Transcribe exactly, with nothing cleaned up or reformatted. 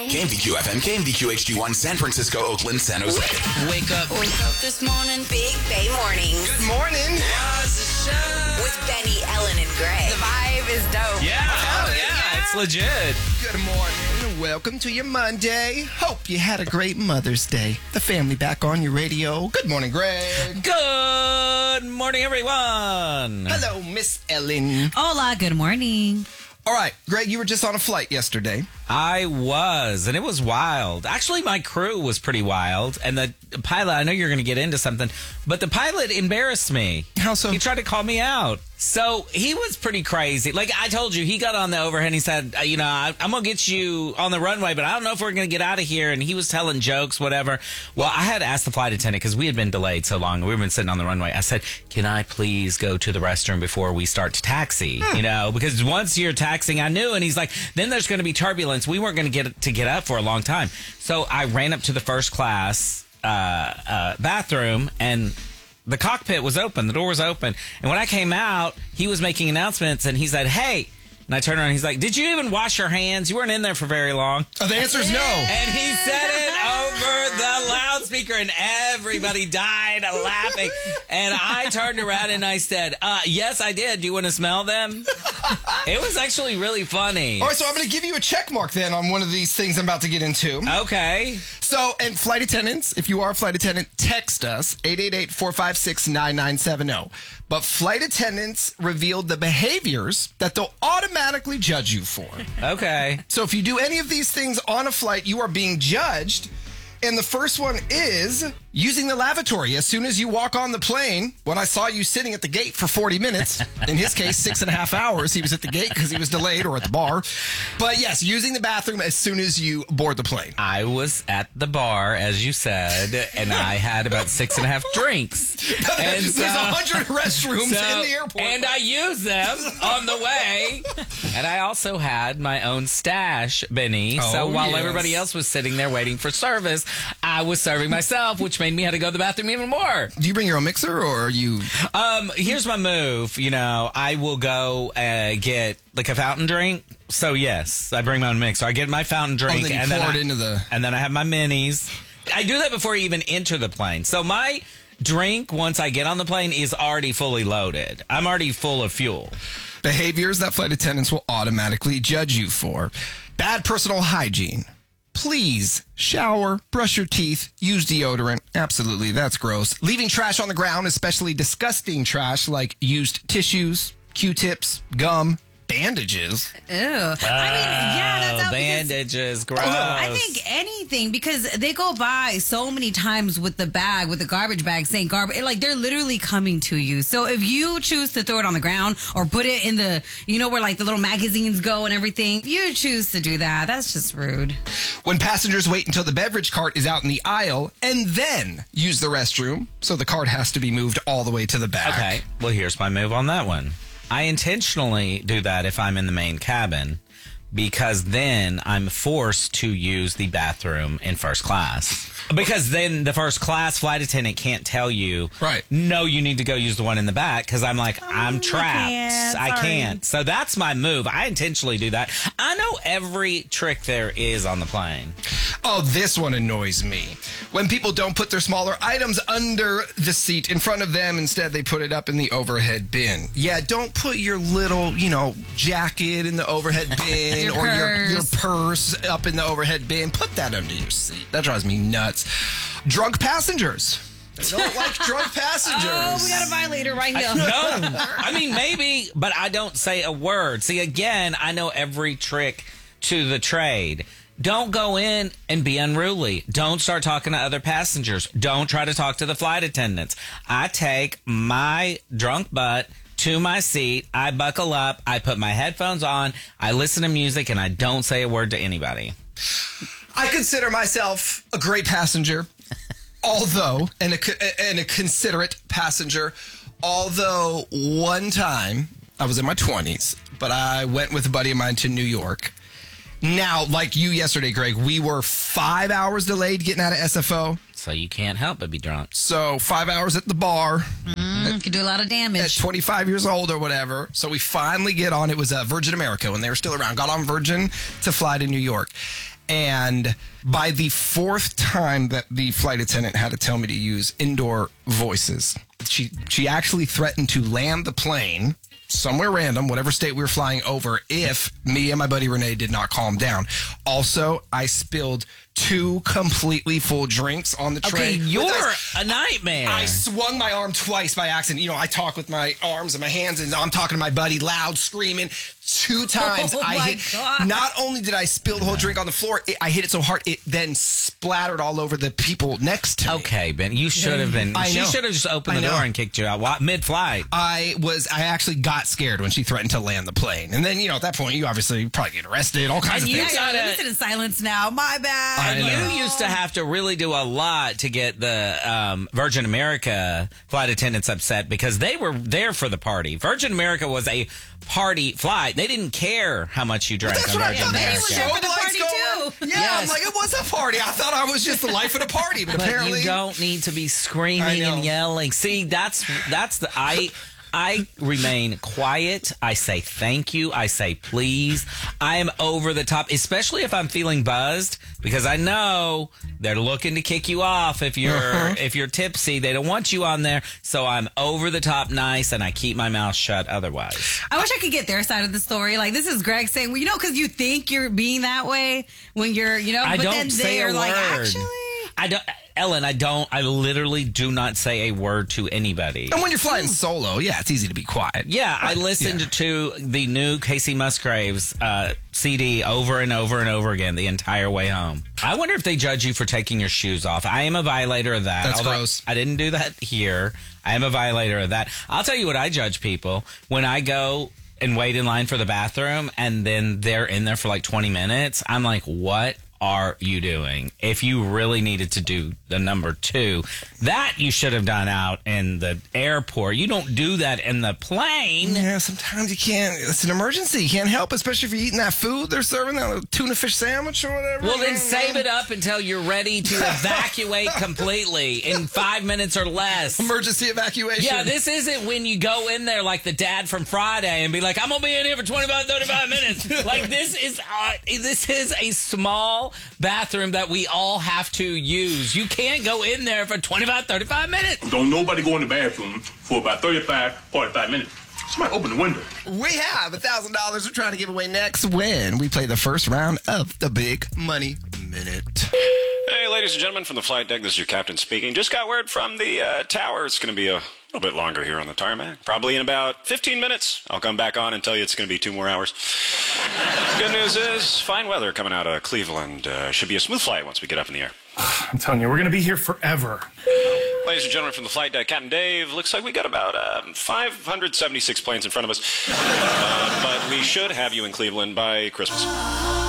morning. K M V Q F M, K M V Q H D one, San Francisco, Oakland, San Jose. Wake up. Wake up this morning. Big Bay Mornings. Good morning. With Benny, Ellen, and Greg. The vibe is dope. Yeah, oh, yeah, it's legit. Good morning. Welcome to your Monday. Hope you had a great Mother's Day. The family back on your radio. Good morning, Greg. Good morning, everyone. Hello, Miss Ellen. Hola, good morning. All right, Greg, you were just on a flight yesterday. I was, and it was wild. Actually, my crew was pretty wild, and the pilot, I know you're going to get into something, but the pilot embarrassed me. How so? He tried to call me out. So he was pretty crazy. Like I told you, he got on the overhead and he said, uh, you know, I, I'm going to get you on the runway, but I don't know if we're going to get out of here. And he was telling jokes, whatever. Well, I had asked the flight attendant because we had been delayed so long. We've been sitting on the runway. I said, can I please go to the restroom before we start to taxi? Hmm. You know, because once you're taxiing, I knew. And he's like, then there's going to be turbulence. We weren't going to get to get up for a long time. So I ran up to the first class uh, uh, bathroom, and the cockpit was open. The door was open. And when I came out, he was making announcements, and he said, hey. And I turned around, and he's like, did you even wash your hands? You weren't in there for very long. Oh, the answer is no. And he said it over the loudspeaker, and everybody died laughing. And I turned around, and I said, uh, yes, I did. Do you want to smell them? It was actually really funny. All right, so I'm going to give you a check mark then on one of these things I'm about to get into. Okay. So, and flight attendants, if you are a flight attendant, text us, eight eight eight, four five six, nine nine seven zero. But flight attendants revealed the behaviors that they'll automatically judge you for. Okay. So if you do any of these things on a flight, you are being judged. And the first one is using the lavatory. As soon as you walk on the plane, when I saw you sitting at the gate for forty minutes, in his case, six and a half hours, he was at the gate because he was delayed or at the bar. But yes, using the bathroom as soon as you board the plane. I was at the bar, as you said, and I had about six and a half drinks. And There's so, a hundred restrooms so- in the airport. And I used them on the way. And I also had my own stash, Benny. Oh, so while yes. everybody else was sitting there waiting for service, I was serving myself, which made me have to go to the bathroom even more. Do you bring your own mixer or are you... Um, here's my move. You know, I will go uh, get like a fountain drink. So yes, I bring my own mixer. I get my fountain drink, Oh, then you and pour then it I, into the... and then I have my minis. I do that before I even enter the plane. So my drink, once I get on the plane, is already fully loaded. I'm already full of fuel. Behaviors that flight attendants will automatically judge you for. Bad personal hygiene. Please shower, brush your teeth, use deodorant. Absolutely, that's gross. Leaving trash on the ground, especially disgusting trash like used tissues, Q-tips, gum, bandages. Ew. I mean, yeah, that's how Bandages, gross. I think anything, because they go by so many times with the bag, with the garbage bag saying garbage. Like, they're literally coming to you. So if you choose to throw it on the ground or put it in the, you know, where like the little magazines go and everything, if you choose to do that, that's just rude. When passengers wait until the beverage cart is out in the aisle and then use the restroom, so the cart has to be moved all the way to the back. Okay, well, here's my move on that one. I intentionally do that if I'm in the main cabin, because then I'm forced to use the bathroom in first class. Because then the first class flight attendant can't tell you, Right. no, you need to go use the one in the back, because I'm like, I'm trapped. can't, I sorry. can't. So that's my move. I intentionally do that. I know every trick there is on the plane. Oh, this one annoys me. When people don't put their smaller items under the seat in front of them, instead they put it up in the overhead bin. Yeah, don't put your little, you know, jacket in the overhead bin Your or your, your purse. purse up in the overhead bin. Put that under your seat. That drives me nuts. Drunk passengers. I don't like drunk passengers. Oh, we got a violator right here. No, I mean, maybe, but I don't say a word. See, again, I know every trick to the trade. Don't go in and be unruly. Don't start talking to other passengers. Don't try to talk to the flight attendants. I take my drunk butt to my seat. I buckle up. I put my headphones on. I listen to music, and I don't say a word to anybody. I consider myself a great passenger, although, and a, and a considerate passenger, although one time, I was in my twenties, but I went with a buddy of mine to New York. Now, like you yesterday, Greg, we were five hours delayed getting out of S F O. So you can't help but be drunk. So five hours at the bar. Mm, could do a lot of At damage. twenty-five years old or whatever. So we finally get on. It was uh, Virgin America when they were still around. Got on Virgin to fly to New York. And by the fourth time that the flight attendant had to tell me to use indoor voices, she she actually threatened to land the plane somewhere random, whatever state we were flying over, if me and my buddy Renee did not calm down. Also, I spilled two completely full drinks on the Okay, tray. you're With a nightmare. I swung my arm twice by accident. You know, I talk with my arms and my hands, and I'm talking to my buddy, loud, screaming. Two times Oh, I my hit. God. Not only did I spill the whole drink on the floor, it, I hit it so hard it then splattered all over the people next to me. Okay, Ben, you should have been. I She know. should have just opened I the know. door and kicked you out mid flight. I was. I actually got scared when she threatened to land the plane, and then you know at that point you obviously probably get arrested, all kinds And of you things. got- I gotta- listen in silence now. My bad. I know. You used to have to really do a lot to get the um, Virgin America flight attendants upset because they were there for the party. Virgin America was a party flight. They didn't care how much you drank That's on what I Virgin thought. They America. was there for the Strobe party, lights going. too. Yeah, Yes. I'm like, it was a party. I thought I was just the life of the party, but, But apparently you don't need to be I screaming know. and yelling. See, that's that's the I I remain quiet. I say thank you. I say please. I am over the top, especially if I'm feeling buzzed, because I know they're looking to kick you off if you're Uh-huh. if you're tipsy. They don't want you on there. So I'm over the top nice, and I keep my mouth shut otherwise. I wish I could get their side of the story. Like, this is Greg saying, well, you know, because you think you're being that way when you're, you know, I but don't then say they're a like, word. actually. I don't, Ellen. I don't. I literally do not say a word to anybody. And when you're flying solo, yeah, it's easy to be quiet. Yeah, I listened Yeah. to the new Casey Musgraves uh, C D over and over and over again the entire way home. I wonder if they judge you for taking your shoes off. I am a violator of that. That's although gross. I didn't do that here. I am a violator of that. I'll tell you what I judge people when I go and wait in line for the bathroom and then they're in there for like twenty minutes. I'm like, what are you doing? If you really needed to do the number two, that you should have done out in the airport. You don't do that in the plane. Yeah, sometimes you can't. It's an emergency. You can't help, especially if you're eating that food they're serving, that tuna fish sandwich or whatever. Well, then save it up until you're ready to evacuate completely in five minutes or less. Emergency evacuation. Yeah, this isn't when you go in there like the dad from Friday and be like, I'm going to be in here for twenty-five, thirty-five minutes. Like, this is uh, this is a small bathroom that we all have to use. You can't go in there for twenty-five, thirty-five minutes. Don't nobody go in the bathroom for about thirty-five, forty-five minutes. Somebody open the window. We have one thousand dollars we're trying to give away next when we play the first round of the Big Money Minute. Hey, ladies and gentlemen, from the flight deck, this is your captain speaking. Just got word from the uh, tower. It's going to be a little bit longer here on the tarmac. Probably in about fifteen minutes. I'll come back on and tell you it's going to be two more hours. Good news is, fine weather coming out of Cleveland. Uh, should be a smooth flight once we get up in the air. I'm telling you, we're going to be here forever. Ladies and gentlemen, from the flight deck, Captain Dave, looks like we got about uh, five hundred seventy-six planes in front of us. Uh, but we should have you in Cleveland by Christmas.